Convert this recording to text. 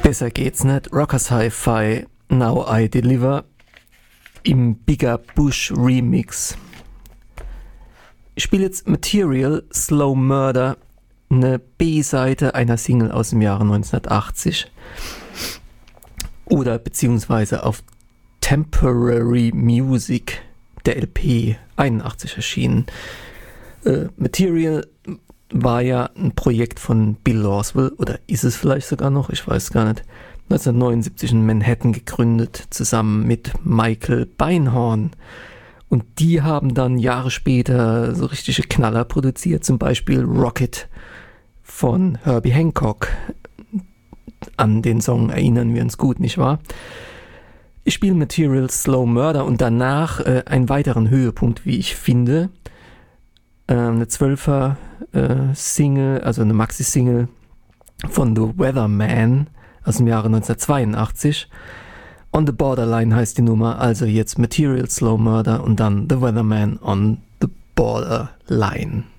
Besser geht's nicht. Rockers Hi-Fi, Now I Deliver im Bigger Bush Remix. Ich spiele jetzt Material, Slow Murder, eine B-Seite einer Single aus dem Jahre 1980 oder beziehungsweise auf Temporary Music der LP 81 erschienen. Material war ja ein Projekt von Bill Lawswell, oder ist es vielleicht sogar noch, ich weiß gar nicht, 1979 in Manhattan gegründet, zusammen mit Michael Beinhorn. Und die haben dann Jahre später so richtige Knaller produziert, zum Beispiel Rocket von Herbie Hancock. An den Song erinnern wir uns gut, nicht wahr? Ich spiele Material, Slow Murder und danach einen weiteren Höhepunkt, wie ich finde. Eine 12er Single, also eine Maxi-Single von The Weatherman aus dem Jahre 1982. On the Borderline heißt die Nummer, also jetzt Material, Slow Murder und dann The Weatherman on the Borderline.